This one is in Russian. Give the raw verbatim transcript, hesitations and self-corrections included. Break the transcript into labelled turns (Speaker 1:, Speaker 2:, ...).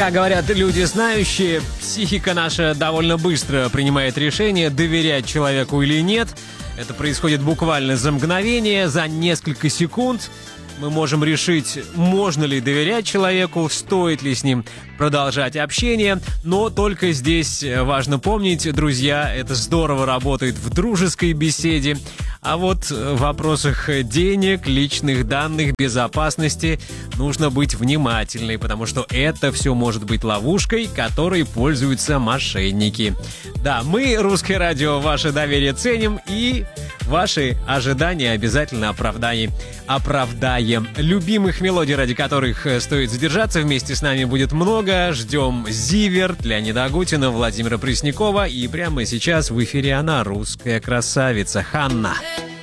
Speaker 1: Как говорят люди знающие, психика наша довольно быстро принимает решение, доверять человеку или нет. Это происходит буквально за мгновение, за несколько секунд. Мы можем решить, можно ли доверять человеку, стоит ли с ним продолжать общение. Но только здесь важно помнить, друзья, это здорово работает в дружеской беседе. А вот в вопросах денег, личных данных, безопасности нужно быть внимательной, потому что это все может быть ловушкой, которой пользуются мошенники. Да, мы, Русское радио, ваше доверие ценим и ваши ожидания обязательно оправдаем. Оправдаем. Любимых мелодий, ради которых стоит задержаться, вместе с нами будет много. Ждем Зиверт, Леонида Агутина, Владимира Преснякова. И прямо сейчас в эфире она, русская красавица Ханна.